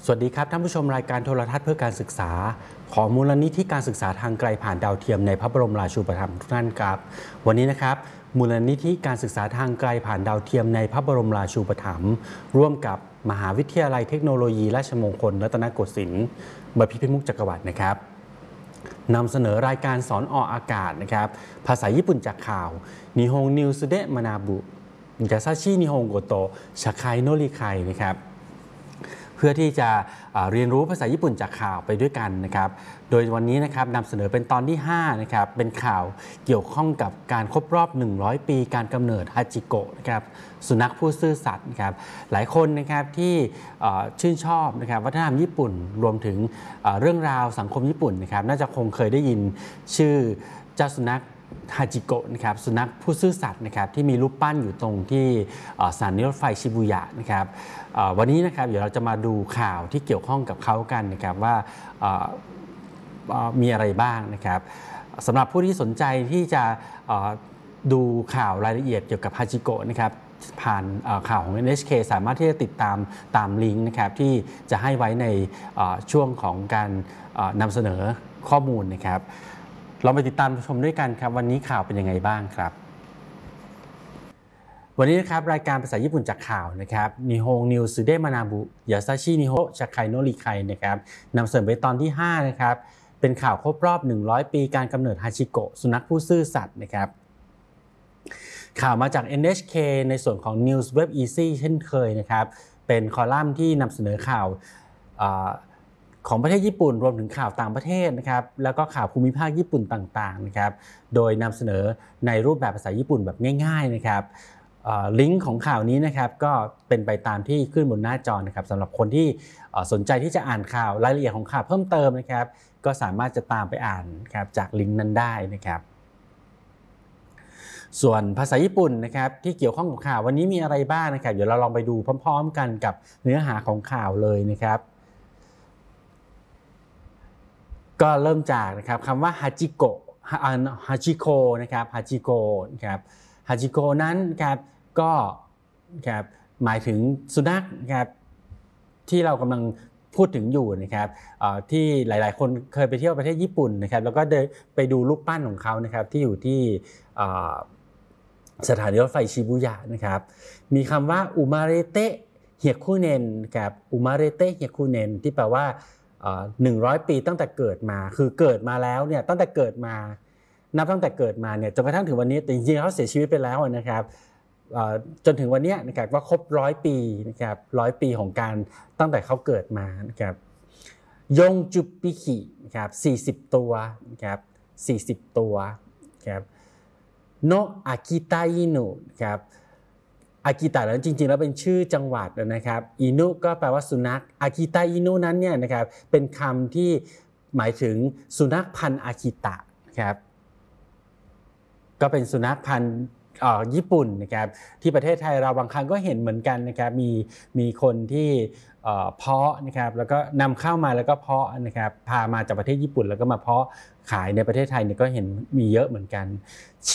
สวัสดีครับท่านผู้ชมรายการโทรทัศน์เพื่อการศึกษาของมูลนิธิการศึกษาทางไกลผ่านดาวเทียมในพระบรมราชูปถัมภ์ทุกท่านครับวันนี้นะครับมูลนิธิการศึกษาทางไกลผ่านดาวเทียมในพระบรมราชูปถัมภ์ร่วมกับมหาวิทยาลัยเทคโนโลยีราชมงคลรัตนโกสินทร์บพิตรมุกจักรวรรดินะครับนำเสนอรายการสอนออกอากาศนะครับภาษาญี่ปุ่นจากข่าวนิฮงนิวส์เดะมานาบุยาซาชินิฮงโกโตชาไคโนริไคนะครับเพื่อที่จะเรียนรู้ภาษาญี่ปุ่นจากข่าวไปด้วยกันนะครับโดยวันนี้นะครับนำเสนอเป็นตอนที่5นะครับเป็นข่าวเกี่ยวข้องกับการครบรอบ100ปีการกำเนิดฮาจิโกะนะครับสุนัขผู้ซื่อสัตย์นะครับหลายคนนะครับที่ชื่นชอบนะครับวัฒนธรรมญี่ปุ่นรวมถึงเรื่องราวสังคมญี่ปุ่นนะครับน่าจะคงเคยได้ยินชื่อเจ้าสุนัขฮาจิโกะนะครับสุนัขผู้ซื่อสัตย์นะครับที่มีรูปปั้นอยู่ตรงที่สถานีรถไฟชิบุยะนะครับวันนี้นะครับเดี๋ยวเราจะมาดูข่าวที่เกี่ยวข้องกับเขากันนะครับว่ามีอะไรบ้างนะครับสำหรับผู้ที่สนใจที่จะดูข่าวรายละเอียดเกี่ยวกับฮาจิโกะนะครับผ่านข่าวของ NHK สามารถที่จะติดตามลิงก์นะครับที่จะให้ไว้ในช่วงของการนำเสนอข้อมูลนะครับเราไปติดตามชมด้วยกันครับวันนี้ข่าวเป็นยังไงบ้างครับวันนี้นะครับรายการภาษาญี่ปุ่นจากข่าวนะครับนิฮงนิวส์เดะมานาบุยาซาชินิโฮชาไคโนริไคนะครับนำเสนอไปตอนที่5นะครับเป็นข่าวครบรอบ100ปีการกำเนิดฮาชิโกะสุนัขผู้ซื่อสัตย์นะครับข่าวมาจาก NHK ในส่วนของ News Web Easy เช่นเคยนะครับเป็นคอลัมน์ที่นำเสนอข่าวของประเทศญี่ปุ่นรวมถึงข่าวต่างประเทศนะครับแล้วก็ข่าวภูมิภาคญี่ปุ่นต่างๆนะครับโดยนำเสนอในรูปแบบภาษาญี่ปุ่นแบบง่ายๆนะครับลิงก์ของข่าวนี้นะครับก็เป็นไปตามที่ขึ้นบนหน้าจอนะครับสำหรับคนที่สนใจที่จะอ่านข่าวรายละเอียดของข่าวเพิ่มเติมนะครับก็สามารถจะตามไปอ่านครับจากลิงก์นั้นได้นะครับส่วนภาษาญี่ปุ่นนะครับที่เกี่ยวข้องกับข่าววันนี้มีอะไรบ้างนะครับเดี๋ยวเราลองไปดูพร้อมๆกันกับเนื้อหาของข่าวเลยนะครับก็เริ่มจากนะครับคำว่าฮาจิโกะฮาจิโกนะครับฮาจิโกนะครับฮาจิโกนั้นครับก็ครับหมายถึงสุนัขครับที่เรากำลังพูดถึงอยู่นะครับที่หลายๆคนเคยไปเที่ยวประเทศญี่ปุ่นนะครับแล้วก็ไปดูรูปปั้นของเขานะครับที่อยู่ที่สถานีรถไฟชิบุยะนะครับมีคำว่าอุมาเรเตะเฮียคุเนนครับอุมาเรเตะเฮียคุเนนที่แปลว่า100 ปีตั้งแต่เกิดมาคือเกิดมาแล้วเนี่ยตั้งแต่เกิดมานับตั้งแต่เกิดมาเนี่ยจนกระทั่งถึงวันนี้แต่จริงๆเขาเสียชีวิตไปแล้วนะครับจนถึงวันนี้นะครับว่าครบ100 ปีนะครับ100 ปีของการตั้งแต่เขาเกิดมานะครับยงจุบปิคินะครับ40 ตัวนะครับ40 ตัวครับโนอากิตาอินุครับอากิตะนั้นจริงๆแล้วเป็นชื่อจังหวัดนะครับอินุก็แปลว่าสุนัขอากิตะอินุนั้นเนี่ยนะครับเป็นคำที่หมายถึงสุนัขพันธุ์อากิตะครับก็เป็นสุนัขพันธุ์ญี่ปุ่นนะครับที่ประเทศไทยเราบางครั้งก็เห็นเหมือนกันนะครับมีคนที่เพาะนะครับแล้วก็นำเข้ามาแล้วก็เพาะนะครับพามาจากประเทศญี่ปุ่นแล้วก็มาเพาะขายในประเทศไทยเนี่ยก็เห็นมีเยอะเหมือนกัน